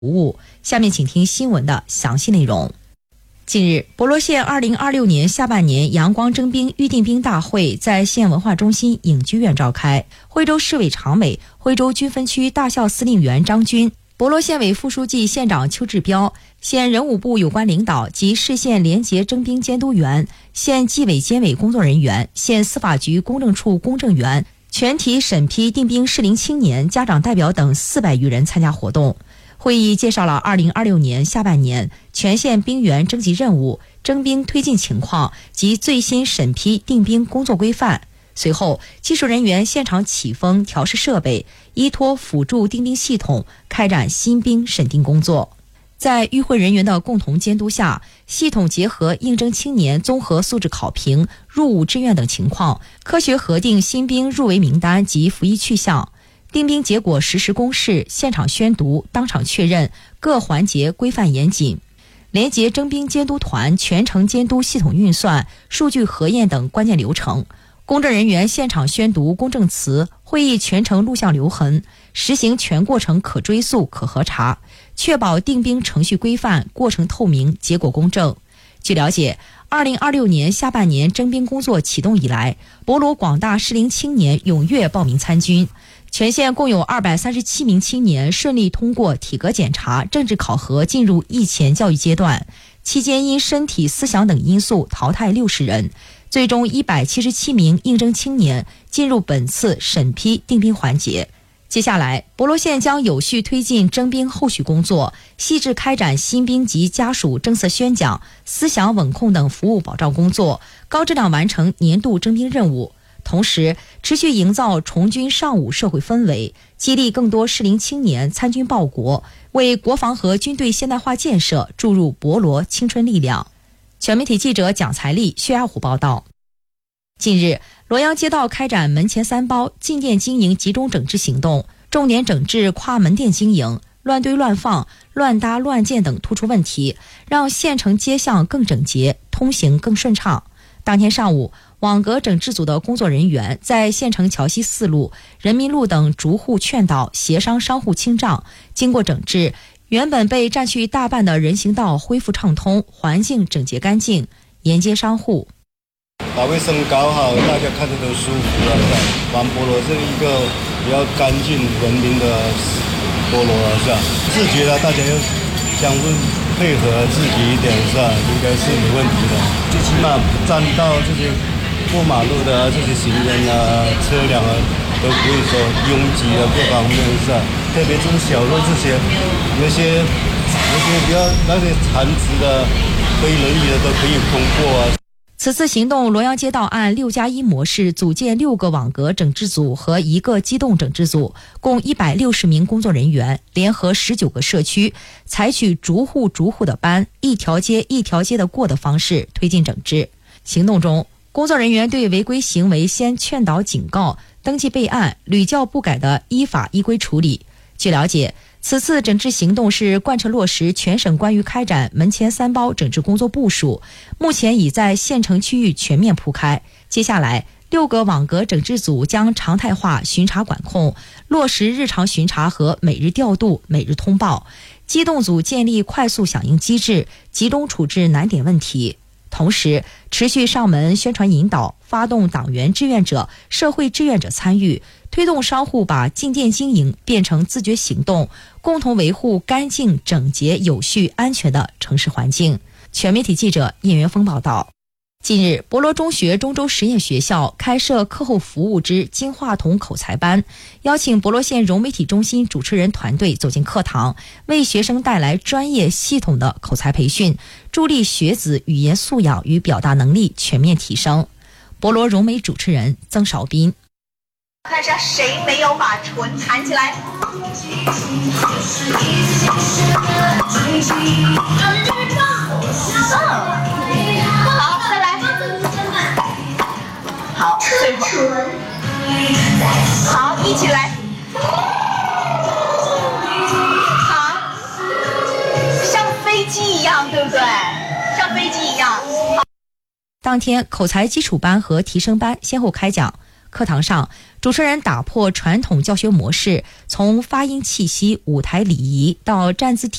服务。下面请听新闻的详细内容。近日，博罗县2026年下半年阳光征兵预定兵大会在县文化中心影剧院召开。徽州市委常委、徽州军分区大校司令员张军、博罗县委副书记、县长邱志彪、县人武部有关领导及市县联结征兵监督员、县纪委监委工作人员、县司法局公证处公证员、全体审批定兵适龄青年家长代表等400余人参加活动。会议介绍了2026年下半年全县兵员征集任务、征兵推进情况及最新审批定兵工作规范。随后，技术人员现场起风调试设备，依托辅助定兵系统开展新兵审定工作。在与会人员的共同监督下，系统结合应征青年综合素质考评、入伍志愿等情况，科学核定新兵入围名单及服役去向。定兵结果实时公示、现场宣读、当场确认，各环节规范严谨。联结征兵监督团全程监督系统运算、数据核验等关键流程。公证人员现场宣读公证词，会议全程录像留痕，实行全过程可追溯、可核查，确保定兵程序规范、过程透明、结果公正。据了解，2026年下半年征兵工作启动以来，博罗广大适龄青年踊跃报名参军。全县共有237名青年顺利通过体格检查、政治考核进入役前教育阶段，期间因身体、思想等因素淘汰60人，最终177名应征青年进入本次审批定兵环节。接下来，博罗县将有序推进征兵后续工作，细致开展新兵及家属政策宣讲、思想稳控等服务保障工作，高质量完成年度征兵任务。同时，持续营造从军尚武社会氛围，激励更多适龄青年参军报国，为国防和军队现代化建设注入博罗青春力量。全媒体记者蒋才丽、薛亚虎报道。近日，罗阳街道开展门前三包进店经营集中整治行动，重点整治跨门店经营、乱堆乱放、乱搭乱建等突出问题，让县城街巷更整洁，通行更顺畅。当天上午，网格整治组的工作人员在县城桥西4路、人民路等逐户劝导、协商商户清账，经过整治，原本被占去大半的人行道恢复畅通，环境整洁干净，沿街商户把卫生搞好，大家看着都舒服了，是吧？把博罗是一个比较干净文明的博罗，是吧？自觉的，大家要相互配合自己一点，是吧？应该是没问题的。最起码占到这些过马路的这些行人啊、车辆啊，都不会说拥挤的各方面，是吧？特别这种小路这些，那些比较那些残疾的、非轮椅的都可以通过啊。 此次行动，罗阳街道按6+1模式组建6个网格整治组和1个机动整治组，共160名工作人员，联合19个社区，采取逐户逐户的搬、一条街一条街的过的方式推进整治。行动中，工作人员对违规行为先劝导警告、登记备案，屡教不改的依法依规处理。据了解，此次整治行动是贯彻落实全省关于开展门前三包整治工作部署，目前已在县城区域全面铺开。接下来，6个网格整治组将常态化巡查管控，落实日常巡查和每日调度、每日通报。机动组建立快速响应机制，集中处置难点问题。同时，持续上门宣传引导，发动党员志愿者、社会志愿者参与，推动商户把进店经营变成自觉行动，共同维护干净、整洁、有序、安全的城市环境。全媒体记者叶元峰报道。近日，博罗中学中州实验学校开设课后服务之金话筒口才班，邀请博罗县融媒体中心主持人团队走进课堂，为学生带来专业系统的口才培训，助力学子语言素养与表达能力全面提升。博罗融媒主持人曾少斌： 看一下谁没有把唇弹起来。好，再来。好，最后。好，一起来。好，像飞机一样，对不对？像飞机一样。 当天，口才基础班和提升班先后开讲。课堂上， 主持人打破传统教学模式，从发音气息、舞台礼仪到站姿体